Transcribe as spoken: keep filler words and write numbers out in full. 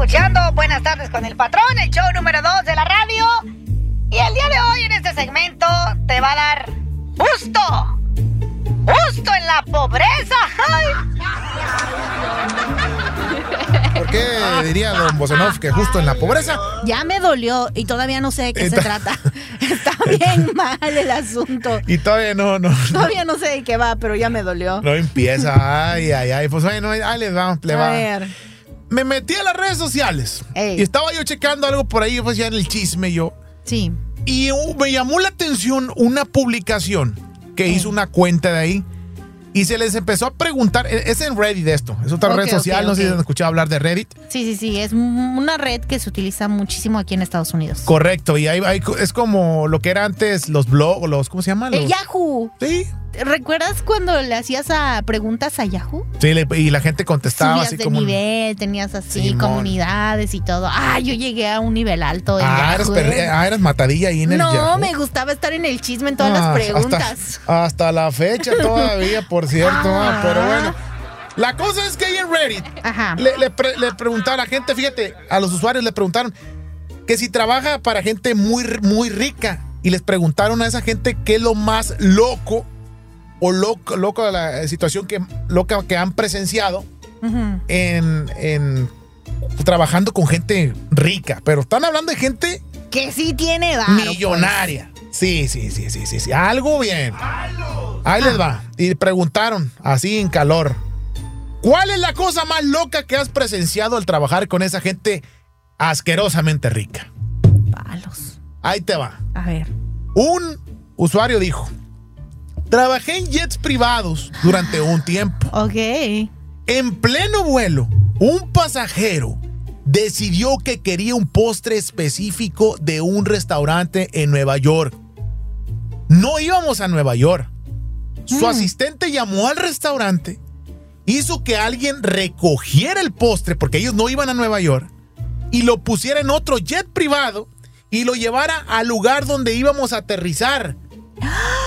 escuchando Buenas Tardes con el Patrón, el show número dos de la radio. Y el día de hoy en este segmento te va a dar justo, justo en la pobreza. ¡Ay! ¿Por qué diría don Bosanov que justo en la pobreza? Ya me dolió y todavía no sé de qué Está... se trata. Está bien mal el asunto. Y todavía no, no. Todavía no sé de qué va, pero ya me dolió. No empieza. Ay, ay, ay. Pues bueno, ahí les va, le va. A ver. Me metí a las redes sociales. Ey. Y estaba yo checando algo por ahí, pues ya en el chisme yo. Sí. Y uh, me llamó la atención una publicación que Ey. hizo una cuenta de ahí. Y se les empezó a preguntar, es en Reddit esto, es otra okay, red social, okay, no okay. sé si han escuchado hablar de Reddit. Sí, sí, sí, es una red que se utiliza muchísimo aquí en Estados Unidos. Correcto, y ahí, ahí es como lo que era antes los blogs, los, ¿cómo se llama? Los... El Yahoo. Sí. ¿Recuerdas cuando le hacías a preguntas a Yahoo? Sí, le, y la gente contestaba Subías así de como... nivel, tenías así Simón. comunidades y todo. Ah, yo llegué a un nivel alto en ah, Yahoo. Eras perri- ah, eras matadilla ahí en no, el Yahoo. No, me gustaba estar en el chisme en todas ah, las preguntas. Hasta, hasta la fecha todavía, por cierto. Ah. Pero bueno, la cosa es que ahí en Reddit Ajá. Le, le, pre, le preguntaron a la gente, fíjate, a los usuarios le preguntaron que si trabaja para gente muy, muy rica. Y les preguntaron a esa gente qué es lo más loco o loco, loco de la situación que, loca que han presenciado uh-huh. en, en trabajando con gente rica. Pero están hablando de gente que sí tiene varo, millonaria. Pues. Sí, sí, sí, sí, sí, sí. Algo bien. Ahí ah. les va. Y preguntaron, así en calor, ¿cuál es la cosa más loca que has presenciado al trabajar con esa gente asquerosamente rica? Palos. Ahí te va. A ver. Un usuario dijo: trabajé en jets privados durante un tiempo. Ok. En pleno vuelo, un pasajero decidió que quería un postre específico de un restaurante en Nueva York. No íbamos a Nueva York. Su mm. asistente llamó al restaurante, hizo que alguien recogiera el postre, porque ellos no iban a Nueva York, y lo pusiera en otro jet privado y lo llevara al lugar donde íbamos a aterrizar.